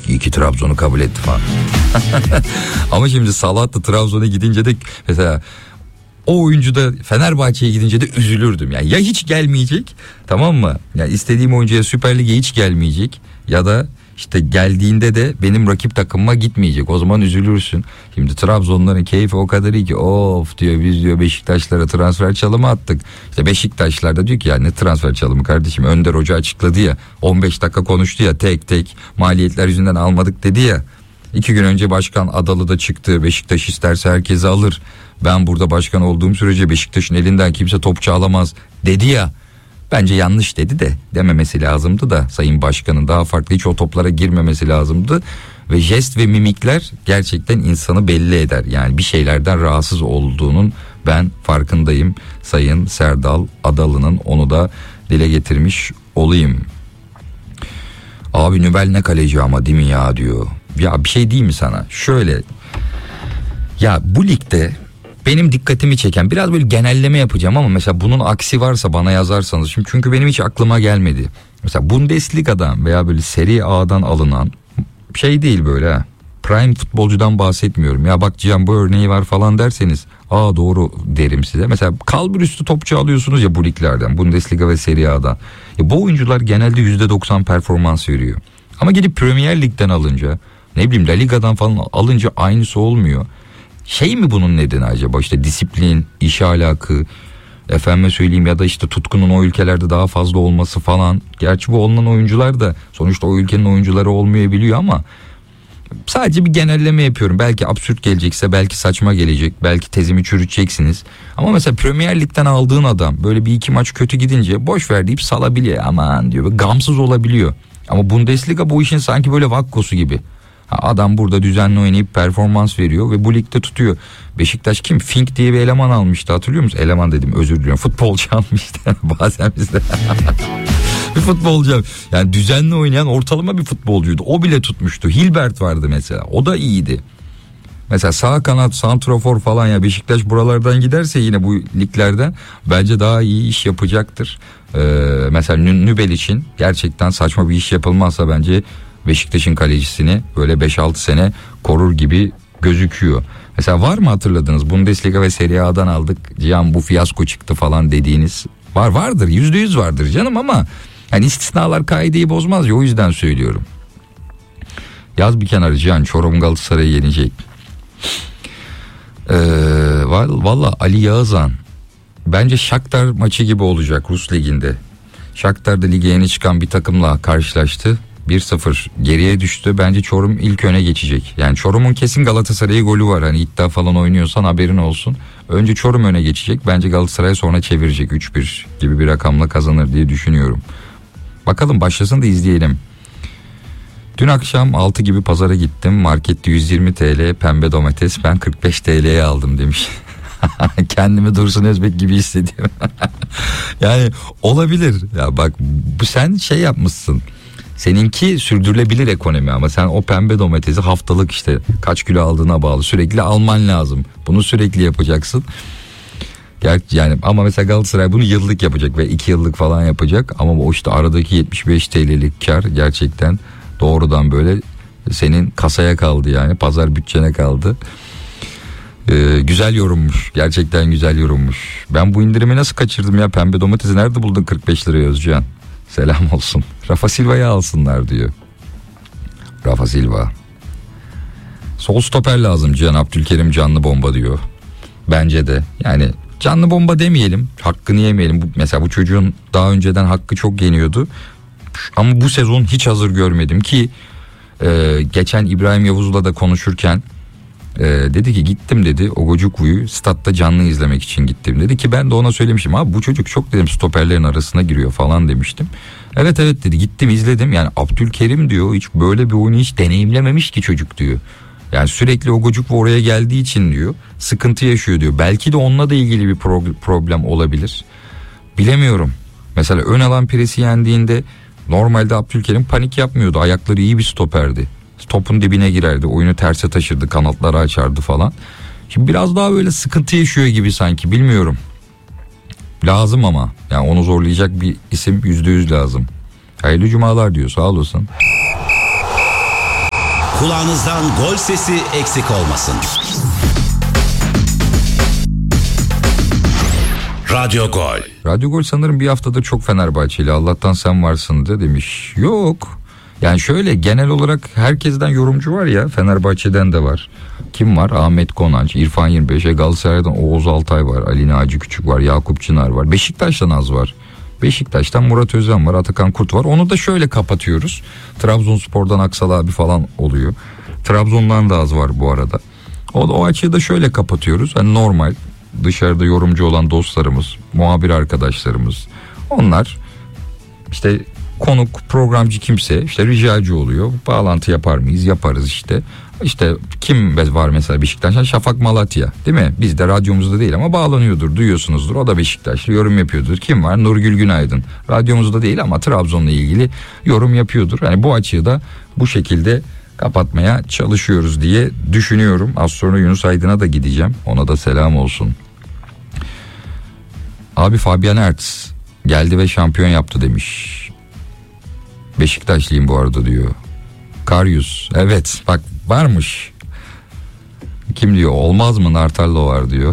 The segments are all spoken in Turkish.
İyi ki Trabzon'u kabul etti falan. Ama şimdi Salah da Trabzon'a gidince de mesela o oyuncu da Fenerbahçe'ye gidince de üzülürdüm. Yani ya hiç gelmeyecek, tamam mı? Yani istediğim oyuncuya Süper Lig'e hiç gelmeyecek ya da işte geldiğinde de benim rakip takımıma gitmeyecek. O zaman üzülürsün. Şimdi Trabzonların keyfi o kadar iyi ki of diyor, biz diyor Beşiktaşlara transfer çalımı attık. İşte Beşiktaşlar da diyor ki ya ne transfer çalımı kardeşim, Önder Hoca açıkladı ya, 15 dakika konuştu ya, tek tek maliyetler yüzünden almadık dedi ya. 2 gün önce Başkan Adalı'da çıktı, Beşiktaş isterse herkesi alır, ben burada başkan olduğum sürece Beşiktaş'ın elinden kimse topçu alamaz dedi ya. Bence yanlış dedi de dememesi lazımdı da Sayın Başkan'ın daha farklı hiç o toplara girmemesi lazımdı. Ve jest ve mimikler gerçekten insanı belli eder. Yani bir şeylerden rahatsız olduğunun ben farkındayım. Sayın Serdal Adalı'nın, onu da dile getirmiş olayım. Abi Nübel ne kaleci ama değil mi ya diyor. Ya bir şey diyeyim mi sana? Şöyle, ya bu ligde benim dikkatimi çeken, biraz böyle genelleme yapacağım ama mesela bunun aksi varsa bana yazarsanız. Çünkü benim hiç aklıma gelmedi. Mesela Bundesliga'dan veya böyle Serie A'dan alınan şey değil böyle ha. Prime futbolcudan bahsetmiyorum. Ya bak Cihan bu örneği var falan derseniz doğru derim size. Mesela kalbur üstü topçu alıyorsunuz ya bu liglerden, Bundesliga ve Serie A'dan. Ya bu oyuncular genelde %90 performans veriyor. Ama gidip Premier Lig'den alınca, ne bileyim La Liga'dan falan alınca aynısı olmuyor. Şey mi bunun nedeni acaba? İşte disiplin, iş ahlakı, efendime söyleyeyim, ya da işte tutkunun o ülkelerde daha fazla olması falan. Gerçi bu olunan oyuncular da sonuçta o ülkenin oyuncuları olmayabiliyor ama sadece bir genelleme yapıyorum. Belki absürt gelecekse, belki saçma gelecek, belki tezimi çürüteceksiniz. Ama mesela Premier Lig'den aldığın adam böyle bir iki maç kötü gidince boş ver deyip salabiliyor, aman diyor, gamsız olabiliyor. Ama Bundesliga bu işin sanki böyle vakkosu gibi. Adam burada düzenli oynayıp performans veriyor ve bu ligde tutuyor. Beşiktaş kim? Fink diye bir eleman almıştı, hatırlıyor musun? Eleman dedim, özür diliyorum. Futbolcu almıştı bazen bizde. Bir futbolcu, yani düzenli oynayan ortalama bir futbolcuydu. O bile tutmuştu. Hilbert vardı mesela. O da iyiydi. Mesela sağ kanat, santrafor falan, ya Beşiktaş buralardan giderse yine bu liglerden bence daha iyi iş yapacaktır. Mesela Nübel için gerçekten saçma bir iş yapılmazsa bence Beşiktaş'ın kalecisini böyle 5-6 sene korur gibi gözüküyor. Mesela var mı hatırladınız, Bundesliga ve Serie A'dan aldık, Cihan bu fiyasko çıktı falan dediğiniz? Vardır, %100 vardır canım, ama yani istisnalar kaideyi bozmaz ya, o yüzden söylüyorum. Yaz bir kenara Cihan, Çorum Galatasaray'ı yenecek. Valla Ali Yağızhan, bence Shakhtar maçı gibi olacak Rus liginde. Shakhtar da lige yeni çıkan bir takımla karşılaştı. 1-0 geriye düştü. Bence Çorum ilk öne geçecek. Yani Çorum'un kesin Galatasaray'a golü var. Hani iddia falan oynuyorsan haberin olsun. Önce Çorum öne geçecek. Bence Galatasaray sonra çevirecek. 3-1 gibi bir rakamla kazanır diye düşünüyorum. Bakalım, başlasın da izleyelim. Dün akşam 6 gibi pazara gittim. Markette 120 TL pembe domates, ben 45 TL'ye aldım demiş. Kendimi Dursun Özbek gibi hissediyorum. Yani olabilir. Ya bak, bu sen şey yapmışsın. Seninki sürdürülebilir ekonomi, ama sen o pembe domatesi haftalık işte kaç kilo aldığına bağlı sürekli alman lazım. Bunu sürekli yapacaksın. Yani ama mesela Galatasaray bunu yıllık yapacak ve 2 yıllık falan yapacak. Ama o işte aradaki 75 TL'lik kar gerçekten doğrudan böyle senin kasaya kaldı, yani pazar bütçene kaldı. Güzel yorummuş, gerçekten güzel yorummuş. Ben bu indirimi nasıl kaçırdım ya, pembe domatesi nerede buldun 45 liraya Özcan? Selam olsun. Rafa Silva'yı alsınlar diyor. Rafa Silva. Sol stoper lazım Cihan, Abdülkerim canlı bomba diyor. Bence de. Yani canlı bomba demeyelim, hakkını yemeyelim. Mesela bu çocuğun daha önceden hakkı çok yeniyordu. Ama bu sezon hiç hazır görmedim ki geçen İbrahim Yavuz'la da konuşurken dedi ki gittim dedi Ogojukvu'yu statta canlı izlemek için gittim dedi ki, ben de ona söylemişim abi bu çocuk çok dedim stoperlerin arasına giriyor falan demiştim. Evet dedi, gittim izledim, yani Abdülkerim diyor hiç böyle bir oyunu hiç deneyimlememiş ki çocuk diyor. Yani sürekli Ogojukwu oraya geldiği için diyor sıkıntı yaşıyor diyor. Belki de onunla da ilgili bir problem olabilir. Bilemiyorum. Mesela ön alan presi yendiğinde normalde Abdülkerim panik yapmıyordu. Ayakları iyi bir stoperdi. Topun dibine girerdi. Oyunu terse taşırdı. Kanatları açardı falan. Şimdi biraz daha böyle sıkıntı yaşıyor gibi sanki. Bilmiyorum. Lazım ama. Yani onu zorlayacak bir isim %100 lazım. Hayırlı cumalar diyor. Sağ olasın. Kulağınızdan gol sesi eksik olmasın. Radyo Gol. Radyo Gol sanırım bir haftada çok Fenerbahçeli. Allah'tan sen varsın de demiş. Yok. Yani şöyle genel olarak herkesten yorumcu var ya. Fenerbahçe'den de var. Kim var? Ahmet Konanç, İrfan 25'e, Galatasaray'dan Oğuz Altay var. Ali Naci Küçük var. Yakup Çınar var. Beşiktaş'tan az var. Beşiktaş'tan Murat Özen var. Atakan Kurt var. Onu da şöyle kapatıyoruz. Trabzonspor'dan Aksal abi falan oluyor. Trabzon'dan da az var bu arada. O açığı da şöyle kapatıyoruz. Hani normal dışarıda yorumcu olan dostlarımız, muhabir arkadaşlarımız, onlar işte konuk, programcı kimse işte ricacı oluyor. Bağlantı yapar mıyız? Yaparız işte. İşte kim var mesela Beşiktaş'tan? Şafak Malatya, değil mi? Biz de radyomuzda değil ama bağlanıyordur, duyuyorsunuzdur. O da Beşiktaşlı, yorum yapıyordur. Kim var? Nurgül Günaydın. Radyomuzda değil ama Trabzon'la ilgili yorum yapıyordur. Yani bu açığı da bu şekilde kapatmaya çalışıyoruz diye düşünüyorum. Az sonra Yunus Aydın'a da gideceğim. Ona da selam olsun. Abi Fabian Ertz geldi ve şampiyon yaptı demiş. Beşiktaşlıyım bu arada diyor. Karyus, evet bak varmış. Kim diyor? Olmaz mı? Nartallo var diyor.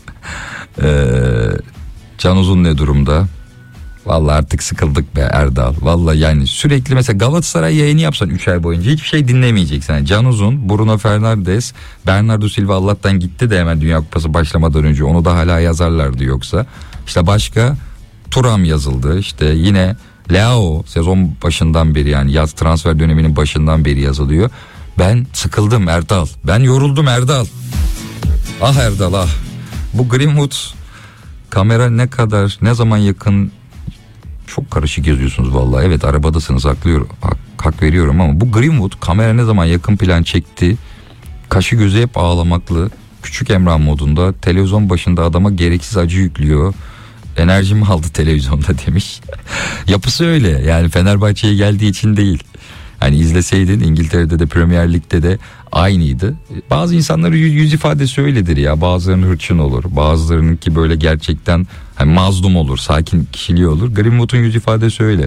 Can Uzun ne durumda? Vallahi artık sıkıldık be Erdal. Vallahi yani sürekli mesela Galatasaray yayını yapsan 3 ay boyunca hiçbir şey dinlemeyeceksin. Yani Can Uzun, Bruno Fernandes, Bernardo Silva Allah'tan gitti de hemen Dünya Kupası başlamadan önce onu da hala yazarlardı yoksa. İşte başka Thuram yazıldı. İşte yine Leao sezon başından beri yani yaz transfer döneminin başından beri yazılıyor. Ben sıkıldım Erdal. Ben yoruldum Erdal. Ah Erdal ah. Bu Greenwood kamera ne zaman yakın, çok karışık yazıyorsunuz vallahi. Evet arabadasınız, hak veriyorum ama bu Greenwood kamera ne zaman yakın plan çekti, kaşı gözü hep ağlamaklı, küçük Emrah modunda, televizyon başında adama gereksiz acı yüklüyor. Enerjimi aldı televizyonda demiş. Yapısı öyle yani, Fenerbahçe'ye geldiği için değil. Hani izleseydin İngiltere'de de Premier Lig'de de aynıydı. Bazı insanların yüz ifadesi öyledir ya. Bazılarının hırçın olur. Bazılarınınki böyle gerçekten hani mazlum olur. Sakin kişiliği olur. Greenwood'un yüz ifadesi öyle.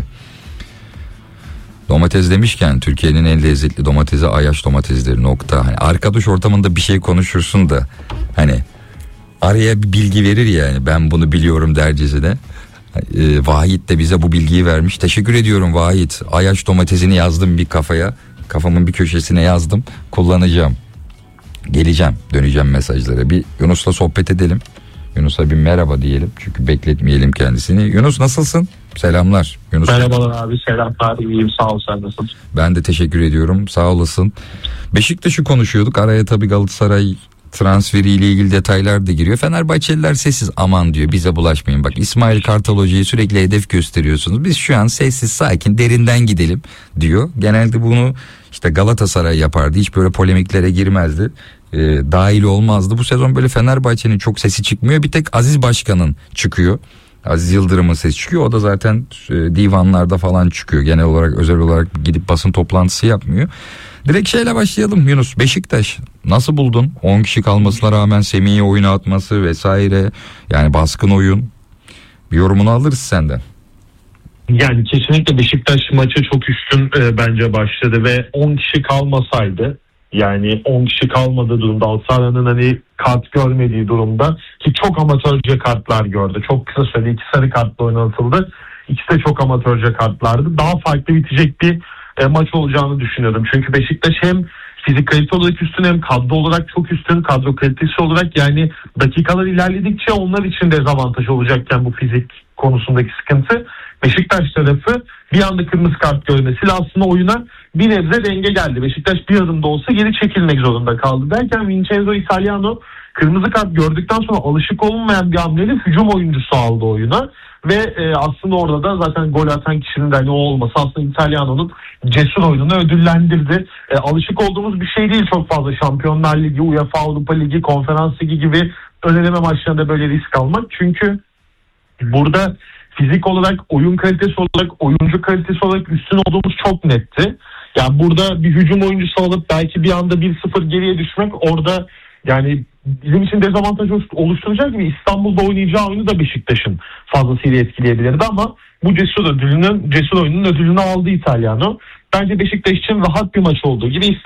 Domates demişken Türkiye'nin en lezzetli domatesi Ayaş domatesleri nokta. Hani arkadaş ortamında bir şey konuşursun da hani araya bir bilgi verir yani, ben bunu biliyorum dercesine. Vahit de bize bu bilgiyi vermiş. Teşekkür ediyorum Vahit. Ayaş domatesini yazdım bir kafaya. Kafamın bir köşesine yazdım. Kullanacağım. Geleceğim. Döneceğim mesajlara. Bir Yunus'la sohbet edelim. Yunus'a bir merhaba diyelim. Çünkü bekletmeyelim kendisini. Yunus nasılsın? Selamlar. Yunus. Merhabalar abi, selamlar. İyiyim, sağ ol, sen nasılsın? Ben de teşekkür ediyorum. Sağ olasın. Beşiktaş'ı konuşuyorduk. Araya tabii Galatasaray transferiyle ilgili detaylar da giriyor. Fenerbahçeliler sessiz, aman diyor, bize bulaşmayın. Bak İsmail Kartal Hoca'yı sürekli hedef gösteriyorsunuz. Biz şu an sessiz sakin derinden gidelim diyor. Genelde bunu işte Galatasaray yapardı. Hiç böyle polemiklere girmezdi. Dahil olmazdı. Bu sezon böyle Fenerbahçe'nin çok sesi çıkmıyor. Bir tek Aziz Başkan'ın çıkıyor. Aziz Yıldırım'ın sesi çıkıyor. O da zaten divanlarda falan çıkıyor. Genel olarak özel olarak gidip basın toplantısı yapmıyor. Direkt şeyle başlayalım Yunus. Beşiktaş nasıl buldun? 10 kişi kalmasına rağmen Semih'i oyuna atması vesaire. Yani baskın oyun. Bir yorumunu alırız senden. Yani kesinlikle Beşiktaş maça çok üstün bence başladı ve 10 kişi kalmasaydı, yani 10 kişi kalmadığı durumda, Galatasaray'ın hani kart görmediği durumda, ki çok amatörce kartlar gördü. Çok kısa sürede 2 sarı kartla oynatıldı. İkisi de çok amatörce kartlardı. Daha farklı bitecek bir maç olacağını düşünüyordum. Çünkü Beşiktaş hem fizik kalite olarak üstün hem kadro olarak çok üstün. Kadro kalitesi olarak yani dakikalar ilerledikçe onlar için dezavantaj olacakken bu fizik konusundaki sıkıntı. Beşiktaş tarafı bir anda kırmızı kart görmesiyle aslında oyuna bir nebze denge geldi. Beşiktaş bir adım da olsa geri çekilmek zorunda kaldı derken Vincenzo Italiano kırmızı kart gördükten sonra alışık olmayan bir hamleyle hücum oyuncusu aldı oyuna. Ve aslında orada da zaten gol atan kişinin de hani o olması aslında Italiano'nun cesur oyununu ödüllendirdi. Alışık olduğumuz bir şey değil çok fazla Şampiyonlar Ligi, UEFA Avrupa Ligi, Konferans Ligi gibi öneleme maçlarında böyle risk almak. Çünkü burada fizik olarak, oyun kalitesi olarak, oyuncu kalitesi olarak üstün olduğumuz çok netti. Yani burada bir hücum oyuncusu alıp belki bir anda 1-0 geriye düşmek orada yani bizim için dezavantaj oluşturacak gibi İstanbul'da oynayacağı oyunu da Beşiktaş'ın fazlasıyla etkileyebilirdi ama bu cesur oyunun ödülünü aldı İtalyano. Bence Beşiktaş için rahat bir maç olduğu gibi